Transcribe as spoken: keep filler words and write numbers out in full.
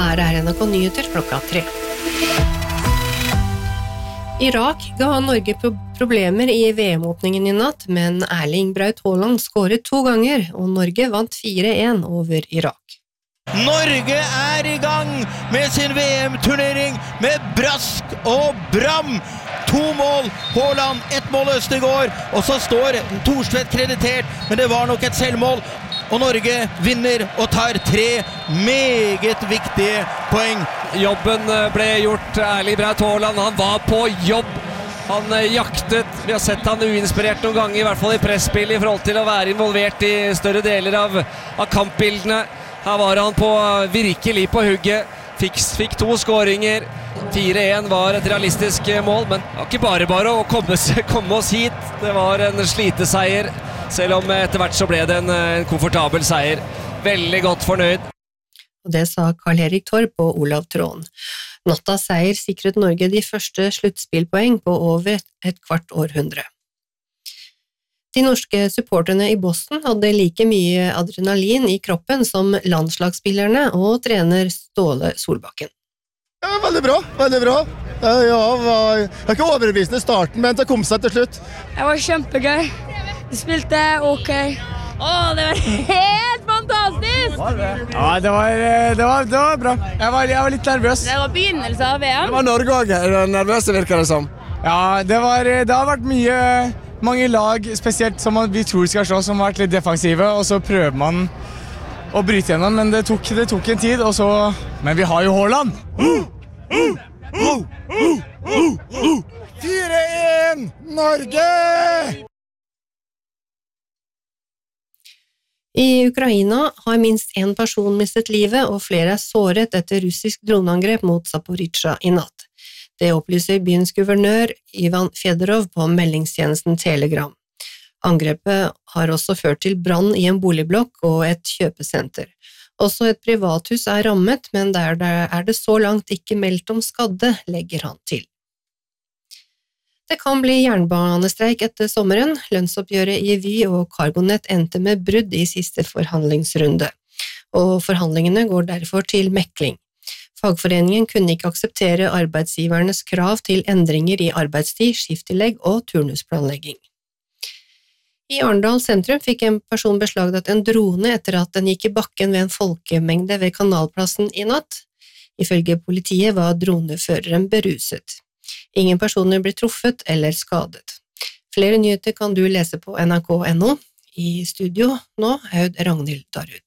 Her er N R K Nyheter klokka tre. Irak ga Norge pro- problemer i V M-åpningen i natt, men Erling Braut Haaland skåret to ganger, og Norge vant fire en over Irak. Norge er i gang med sin V M-turnering med brask og bram. To mål, Haaland, ett mål Østegård, og så står Thorstvedt kreditert, men det var nok et selvmål. Og Norge vinner og tar tre meget viktige poeng. Jobben ble gjort, Erling Braut Haaland, han var på jobb. Han jaktet, vi har sett han uinspirert noen ganger, i hvert fall i presspill, i forhold til å være involvert i større deler av, av kampbildene. Her var han på, virkelig på hugget, fikk, fikk to skåringer. fire en var et realistisk mål, men det var ikke bare bare å komme, komme oss hit. Det var en sliteseier, selv om etter hvert så ble det en, en komfortabel seier. Veldig godt fornøyd. Og det sa Karl-Erik Torp og Olav Tråen. Nattas seier sikret Norge de første sluttspillpoeng på over et kvart århundre. De norske supporterne i Boston hadde like mye adrenalin i kroppen som landslagsspillerne og trener Ståle Solbakken. Ja, veldig bra, veldig bra. Ja, var, jeg var ikke overbevisende i starten, men det kom seg til slutt. Det var kjempegøy. Vi spilte ok. Åh, det var helt fantastisk! Ja, det var, det var, det var bra. Jeg var, jeg var litt nervøs. Det var begynnelse av V M. Det var Norge også, nervøse virker det som. Ja, det, var, det har vært mye, mange lag, spesielt som vi tror skal slå, som har vært litt defensive, og så prøver man å bryte gjennom, men det tok, det tok en tid, og så... Men vi har jo Haaland! fire en Norge! I Ukraina har minst en person mistet livet, og flere er såret etter russisk droneangrep mot Zaporizjzja i natt. Det opplyser byens guvernør Ivan Fedorov på meldingstjenesten Telegram. Angrepet har også ført til brann i en boligblokk og et kjøpesenter. Også et privathus er rammet, men der er det så langt ikke meldt om skadde, legger han til. Det kan bli jernbanestreik etter sommeren. Lønnsoppgjøret i Vy og CargoNet endte med brudd i siste forhandlingsrunde, og forhandlingene går derfor til mekling. Fagforeningen kunne ikke akseptere arbeidsgivernes krav til endringer i arbeidstid, skifttillegg og turnusplanlegging. I Arendal sentrum fikk en person beslagtatt en drone etter at den gikk i bakken ved en folkemengde ved Kanalplassen i natt. Ifølge politiet var droneføreren beruset. Ingen personer ble truffet eller skadet. Flere nyheter kan du lese på N R K punktum no. I studio nå, Aud Ragnhild Darud.